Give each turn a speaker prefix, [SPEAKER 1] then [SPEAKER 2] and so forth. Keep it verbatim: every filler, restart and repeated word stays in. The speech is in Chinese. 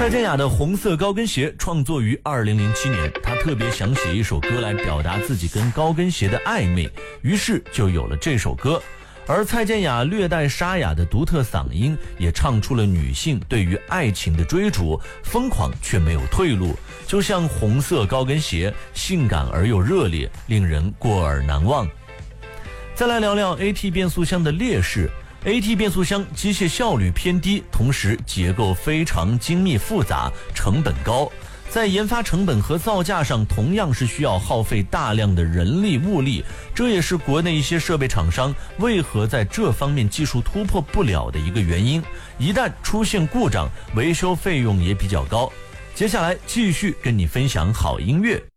[SPEAKER 1] 蔡健雅的《红色高跟鞋》创作于二零零七年，她特别想写一首歌来表达自己跟高跟鞋的暧昧，于是就有了这首歌。而蔡健雅略带沙哑的独特嗓音，也唱出了女性对于爱情的追逐，疯狂却没有退路，就像红色高跟鞋，性感而又热烈，令人过耳难忘。再来聊聊 A T 变速箱的劣势。A T 变速箱机械效率偏低，同时结构非常精密复杂，成本高，在研发成本和造价上同样是需要耗费大量的人力物力，这也是国内一些设备厂商为何在这方面技术突破不了的一个原因。一旦出现故障，维修费用也比较高。接下来继续跟你分享好音乐。